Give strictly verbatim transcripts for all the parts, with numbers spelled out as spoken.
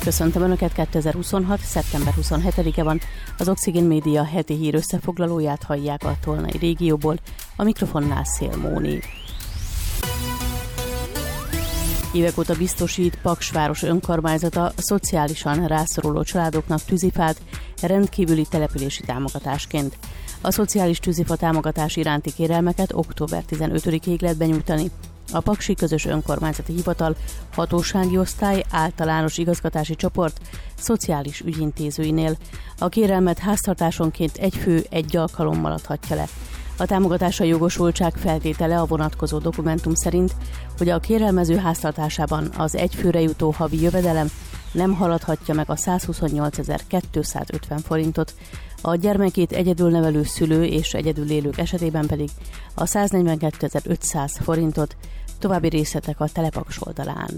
Köszöntöm Önöket, kétezer-huszonhat. szeptember huszonhetedike van, az Oxigén Média heti hír összefoglalóját hallják a Tolnai régióból, a mikrofonnál Szél Móni. Évek óta biztosít Paksváros önkormányzata szociálisan rászoruló családoknak tűzifát rendkívüli települési támogatásként. A szociális tűzifa támogatás iránti kérelmeket október tizenötödikéig lehet benyújtani. A Paksi Közös Önkormányzati Hivatal hatósági osztály általános igazgatási csoport szociális ügyintézőinél. A kérelmet háztartásonként egy fő egy alkalommal adhatja le. A támogatásra jogosultság feltétele a vonatkozó dokumentum szerint, hogy a kérelmező háztartásában az egy főre jutó havi jövedelem nem haladhatja meg a százhuszonnyolcezer-kétszázötven forintot, a gyermekét egyedül nevelő szülő és egyedül élők esetében pedig a száznegyvenkétezer-ötszáz forintot, további részletek a Telepaks oldalán.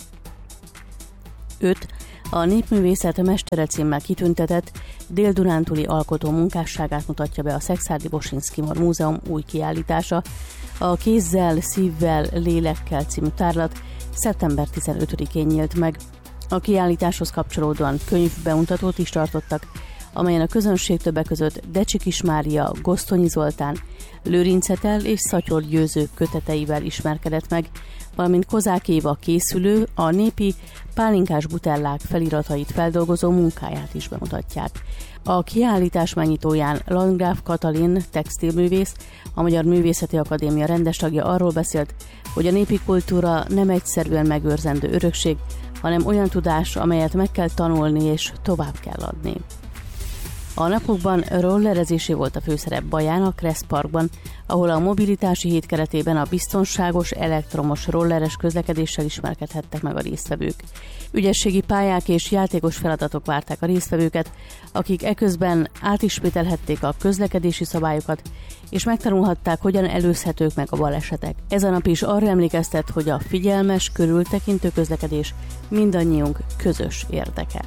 öt. A Népművészet mestere címmel kitüntetett dél-dunántúli alkotó munkásságát mutatja be a Szekszárdi Bosinszky Múzeum új kiállítása. A Kézzel, szívvel, lélekkel című tárlat szeptember tizenötödikén nyílt meg. A kiállításhoz kapcsolódóan könyvbemutatót is tartottak, amelyen a közönség többek között Decsikis Mária, Gosztonyi Zoltán, Lőrincetel és Szatyor Győző köteteivel ismerkedett meg, valamint Kozák Éva készülő, a népi pálinkás butellák feliratait feldolgozó munkáját is bemutatják. A kiállítás megnyitóján Landgraf Katalin textilművész, a Magyar Művészeti Akadémia rendes tagja arról beszélt, hogy a népi kultúra nem egyszerűen megőrzendő örökség, hanem olyan tudás, amelyet meg kell tanulni és tovább kell adni. A napokban rollerezésé volt a főszerep Baján, a Kressz Parkban, ahol a mobilitási hét keretében a biztonságos elektromos rolleres közlekedéssel ismerkedhettek meg a résztvevők. Ügyességi pályák és játékos feladatok várták a résztvevőket, akik eközben átismételhették a közlekedési szabályokat, és megtanulhatták, hogyan előzhetők meg a balesetek. Ez a nap is arra emlékeztet, hogy a figyelmes, körültekintő közlekedés mindannyiunk közös érdeke.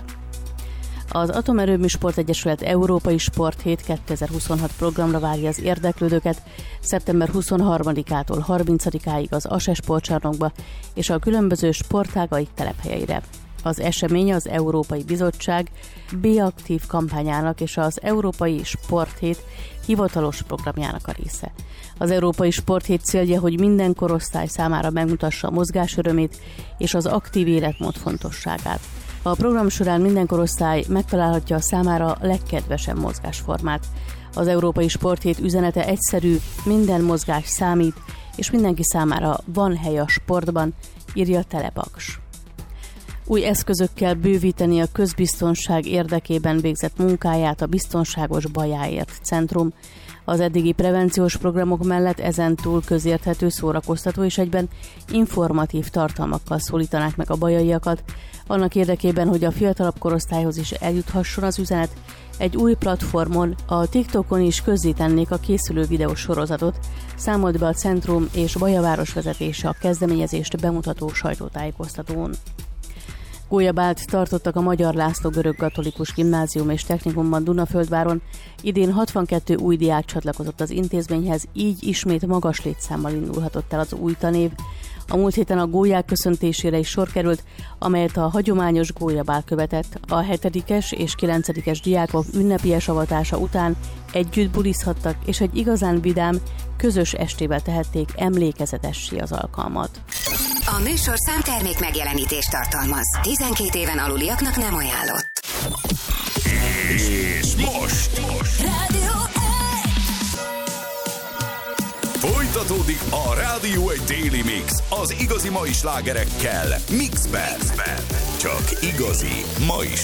Az Atomerőmű Sportegyesület Európai Sporthét kétezer-huszonhat programra várja az érdeklődőket szeptember huszonharmadikától harmincadikáig az ASE sportcsarnokba és a különböző sportágai telephelyeire. Az esemény az Európai Bizottság B-aktív kampányának és az Európai Sporthét hivatalos programjának a része. Az Európai Sporthét célja, hogy minden korosztály számára megmutassa a mozgás örömét és az aktív életmód fontosságát. A program során minden korosztály megtalálhatja a számára legkedvesebb mozgásformát. Az Európai Sporthét üzenete egyszerű, minden mozgás számít, és mindenki számára van hely a sportban, írja Telepaks. Új eszközökkel bővíteni a közbiztonság érdekében végzett munkáját a Biztonságos Bajáért Centrum. Az eddigi prevenciós programok mellett ezentúl közérthető, szórakoztató és egyben informatív tartalmakkal szólítanák meg a bajaiakat, annak érdekében, hogy a fiatalabb korosztályhoz is eljuthasson az üzenet, egy új platformon, a TikTokon is közzétennék a készülő videós sorozatot, számolt be a Centrum és Bajaváros vezetése a kezdeményezést bemutató sajtótájékoztatón. Gólyabált tartottak a Magyar László Görögkatolikus Gimnázium és Technikumban Dunaföldváron. Idén hatvankettő új diák csatlakozott az intézményhez, így ismét magas létszámmal indulhatott el az új tanév. A múlt héten a gólyák köszöntésére is sor került, amelyet a hagyományos gólyabál követett. A hetedikes és kilencedikes diákok ünnepélyes avatása után együtt bulizhattak, és egy igazán vidám, közös estével tehették emlékezetessé az alkalmat. A műsor számtermék megjelenítést tartalmaz. tizenkét éven aluliaknak nem ajánlott. És most! Rádió Folytatódik a Rádió egy Daily Mix az igazi mai slágerekkel Mixben. Csak igazi mai